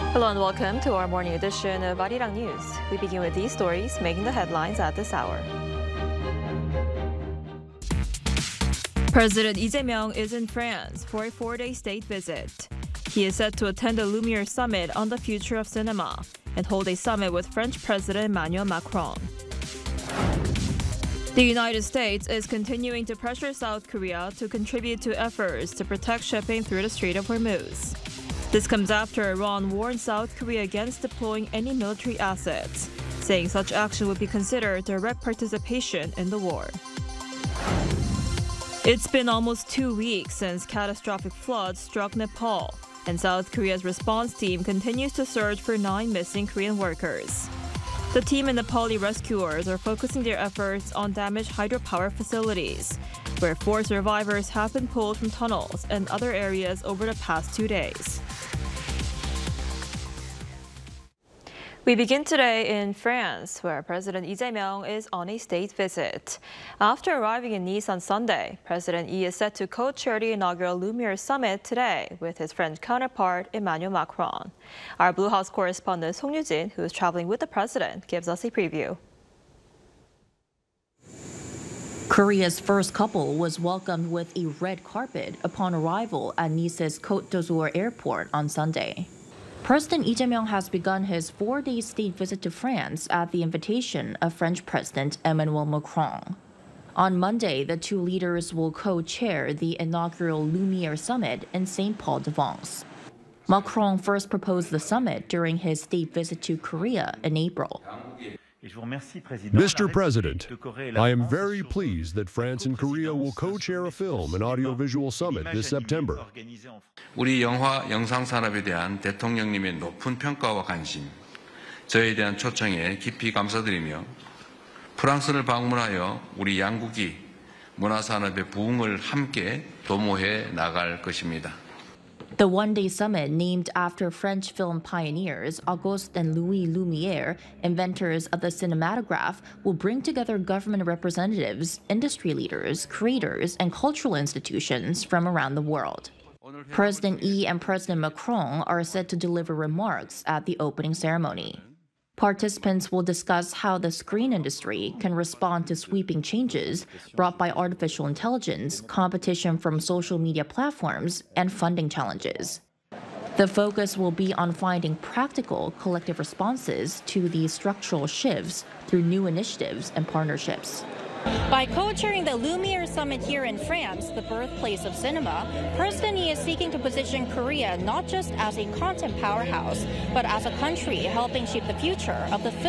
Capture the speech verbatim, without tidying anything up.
Hello and welcome to our morning edition of Arirang News. We begin with these stories making the headlines at this hour. President Lee Jae-myung is in France for a four-day state visit. He is set to attend the Lumiere Summit on the future of cinema and hold a summit with French President Emmanuel Macron. The United States is continuing to pressure South Korea to contribute to efforts to protect shipping through the Strait of Hormuz. This comes after Iran warned South Korea against deploying any military assets, saying such action would be considered direct participation in the war. It's been almost two weeks since catastrophic floods struck Nepal, and South Korea's response team continues to search for nine missing Korean workers. The team and Nepali rescuers are focusing their efforts on damaged hydropower facilities, where four survivors have been pulled from tunnels and other areas over the past two days. We begin today in France, where President Lee Jae-myung is on a state visit. After arriving in Nice on Sunday, President Lee is set to co-chair the inaugural Lumiere Summit today with his French counterpart Emmanuel Macron. Our Blue House correspondent Song Yu-jin, who is traveling with the president, gives us a preview. Korea's first couple was welcomed with a red carpet upon arrival at Nice's Côte d'Azur airport on Sunday. President Lee Jae-myung has begun his four-day state visit to France at the invitation of French President Emmanuel Macron. On Monday, the two leaders will co-chair the inaugural Lumiere Summit in Saint Paul-de-Vence. Macron first proposed the summit during his state visit to Korea in April. Mister President, I am very pleased that France and Korea will co-chair a film and audiovisual summit this September. 우리 영화 영상 산업에 대한 대통령님의 높은 평가와 관심, 저에 대한 초청에 깊이 감사드리며 프랑스를 방문하여 우리 양국이 문화 산업의 부흥을 함께 도모해 나갈 것입니다. The one-day summit, named after French film pioneers Auguste and Louis Lumière, inventors of the cinematograph, will bring together government representatives, industry leaders, creators, and cultural institutions from around the world. President Lee and President Macron are set to deliver remarks at the opening ceremony. Participants will discuss how the screen industry can respond to sweeping changes brought by artificial intelligence, competition from social media platforms, and funding challenges. The focus will be on finding practical collective responses to these structural shifts through new initiatives and partnerships. By co-chairing the Lumiere Summit here in France, the birthplace of cinema, President Lee is seeking to position Korea not just as a content powerhouse, but as a country helping shape the future of the film